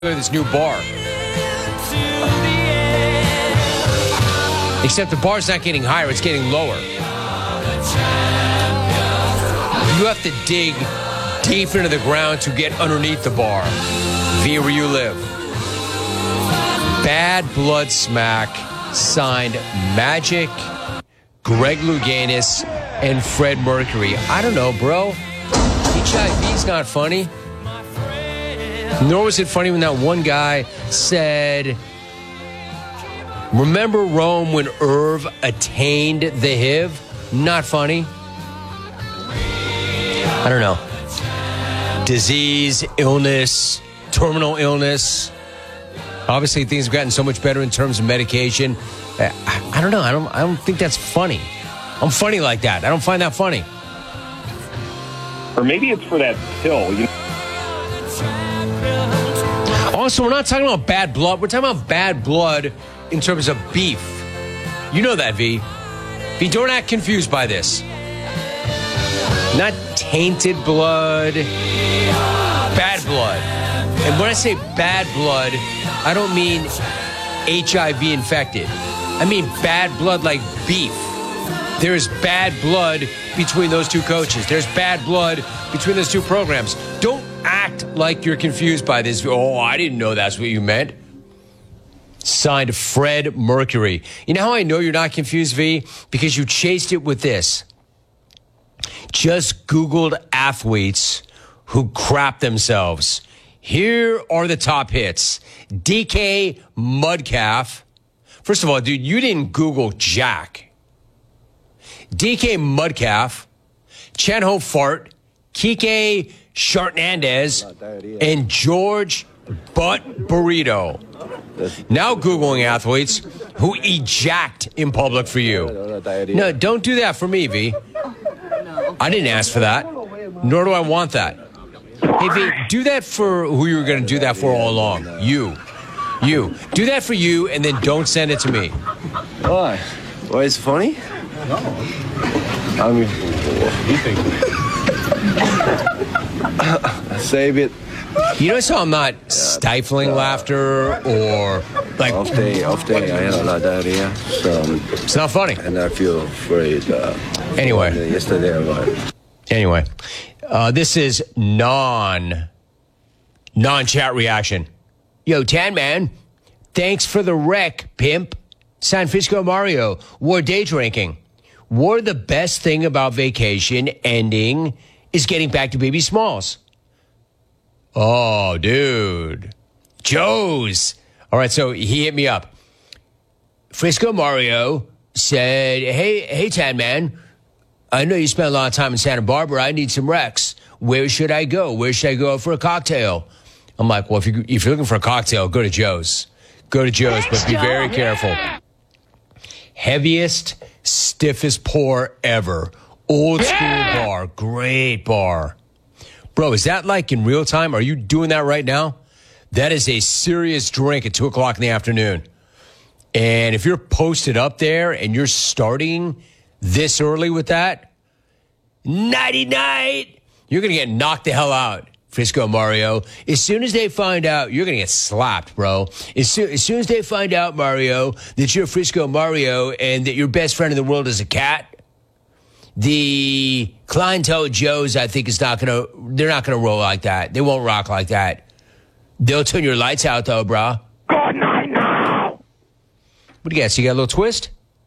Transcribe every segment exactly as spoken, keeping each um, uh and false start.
this new bar. Except the bar's not getting higher, it's getting lower. You have to dig deep into the ground to get underneath the bar. V, where you live. Bad Blood Smack signed Magic, Greg Louganis, and Fred Mercury. I don't know, bro. H I V's not funny. Nor was it funny when that one guy said, remember Rome when Irv attained the H I V? Not funny. I don't know. Disease, illness, terminal illness. Obviously, things have gotten so much better in terms of medication. I, I don't know. I don't. I don't think that's funny. I'm funny like that. I don't find that funny. Or maybe it's for that pill. You know? Also, we're not talking about bad blood. We're talking about bad blood in terms of beef. You know that, V. V, don't act confused by this. Not tainted blood, bad blood. And when I say bad blood, I don't mean H I V infected. I mean bad blood like beef. There is bad blood between those two coaches. There's bad blood between those two programs. Don't act like you're confused by this. Oh, I didn't know that's what you meant. Signed Fred Mercury. You know how I know you're not confused, V? Because you chased it with this. Just Googled athletes who crap themselves. Here are the top hits. D K Metcalf. First of all, dude, you didn't Google Jack. D K Metcalf, Chan-Ho Fart, Kike Hernandez, and George Butt Burrito. Now Googling athletes who ejact in public for you. No, don't do that for me, V. I didn't ask for that, nor do I want that. Hey, V, do that for who you were going to do that for all along. You. You. Do that for you, and then don't send it to me. Why? Why is it funny? No. I mean, save it. You notice how I'm not stifling laughter or like... Off day, off day, I had a lot of diarrhea. So, it's not funny. And I feel afraid. Uh, anyway. Yesterday, I was. Anyway. Uh, this is non, non-chat reaction. Yo, Tan Man, thanks for the wreck, pimp. San Francisco Mario, war day drinking. War the best thing about vacation ending is getting back to Baby Smalls. Oh, dude. Joe's. All right, so he hit me up. Frisco Mario said, hey, hey, Tan Man, I know you spent a lot of time in Santa Barbara. I need some Rex. Where should I go? Where should I go for a cocktail? I'm like, well, if, you, if you're looking for a cocktail, go to Joe's. Go to Joe's, but be very careful. Heaviest, stiffest pour ever. Old school bar. Great bar. Bro, is that like in real time? Are you doing that right now? That is a serious drink at two o'clock in the afternoon. And if you're posted up there and you're starting this early with that, nighty-night, you're going to get knocked the hell out, Frisco Mario. As soon as they find out, you're going to get slapped, bro. As soon, as soon as they find out, Mario, that you're Frisco Mario and that your best friend in the world is a cat, the clientele Joe's, I think, is not going to, they're not going to roll like that. They won't rock like that. They'll turn your lights out, though, bro. Good night now. What do you got? So you got a little twist?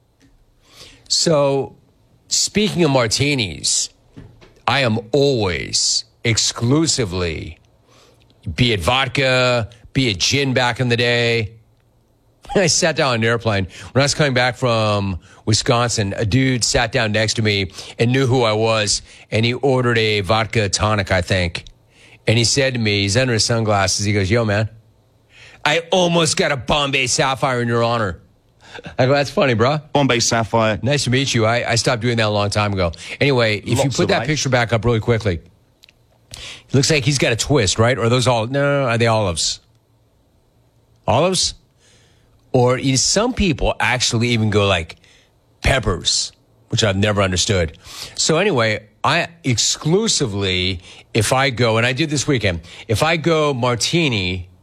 So, speaking of martinis, I am always exclusively, be it vodka, be it gin back in the day. I sat down on an airplane. When I was coming back from Wisconsin, a dude sat down next to me and knew who I was, and he ordered a vodka tonic, I think. And he said to me, he's under his sunglasses, he goes, yo, man, I almost got a Bombay Sapphire in your honor. I go, that's funny, bro. Bombay Sapphire. Nice to meet you. I, I stopped doing that a long time ago. Anyway, if Lots you put that ice. picture back up really quickly, it looks like he's got a twist, right? Or are those all, no, no, no, are they olives? Olives? Or you know, some people actually even go like peppers, which I've never understood. So anyway, I exclusively, if I go, and I did this weekend, if I go martini,